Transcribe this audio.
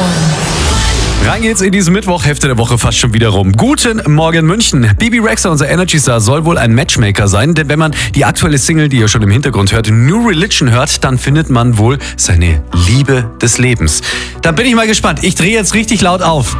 Rein geht's in diesen Mittwoch, Hälfte der Woche fast schon wieder rum. Guten Morgen München. Bibi Rexha, unser Energy Star, soll wohl ein Matchmaker sein, denn wenn man die aktuelle Single, die ihr schon im Hintergrund hört, New Religion hört, dann findet man wohl seine Liebe des Lebens. Da bin ich mal gespannt. Ich drehe jetzt richtig laut auf.